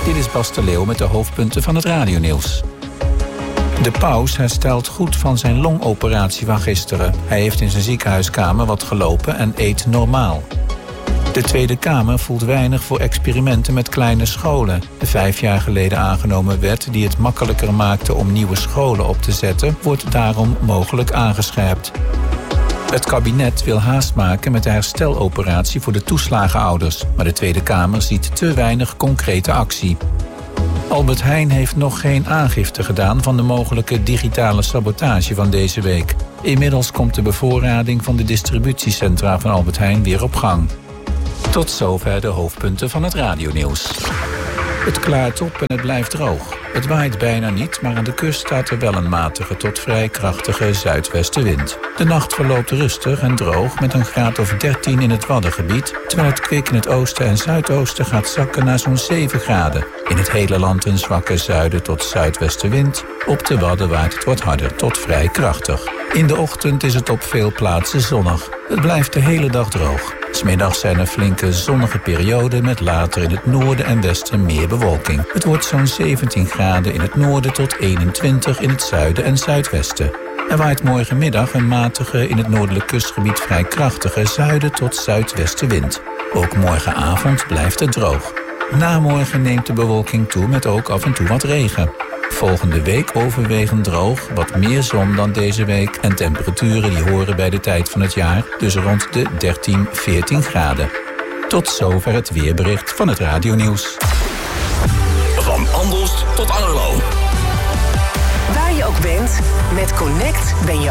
Dit is Bas de Leeuw met de hoofdpunten van het radionieuws. De paus herstelt goed van zijn longoperatie van gisteren. Hij heeft in zijn ziekenhuiskamer wat gelopen en eet normaal. De Tweede Kamer voelt weinig voor experimenten met kleine scholen. De 5 jaar geleden aangenomen wet die het makkelijker maakte om nieuwe scholen op te zetten, wordt daarom mogelijk aangescherpt. Het kabinet wil haast maken met de hersteloperatie voor de toeslagenouders, maar de Tweede Kamer ziet te weinig concrete actie. Albert Heijn heeft nog geen aangifte gedaan van de mogelijke digitale sabotage van deze week. Inmiddels komt de bevoorrading van de distributiecentra van Albert Heijn weer op gang. Tot zover de hoofdpunten van het radionieuws. Het klaart op en het blijft droog. Het waait bijna niet, maar aan de kust staat er wel een matige tot vrij krachtige zuidwestenwind. De nacht verloopt rustig en droog met een graad of 13 in het Waddengebied, terwijl het kwik in het oosten en zuidoosten gaat zakken naar zo'n 7 graden. In het hele land een zwakke zuiden tot zuidwestenwind. Op de Wadden waait het wat harder tot vrij krachtig. In de ochtend is het op veel plaatsen zonnig. Het blijft de hele dag droog. 's Middags zijn er flinke zonnige perioden met later in het noorden en westen meer bewolking. Het wordt zo'n 17 graden in het noorden tot 21 in het zuiden en zuidwesten. Er waait morgenmiddag een matige, in het noordelijk kustgebied vrij krachtige zuiden tot zuidwestenwind. Ook morgenavond blijft het droog. Na morgen neemt de bewolking toe met ook af en toe wat regen. Volgende week overwegend droog, wat meer zon dan deze week en temperaturen die horen bij de tijd van het jaar, dus rond de 13-14 graden. Tot zover het weerbericht van het radionieuws. Van Andelst tot Angerlo. Waar je ook bent, met Connect ben je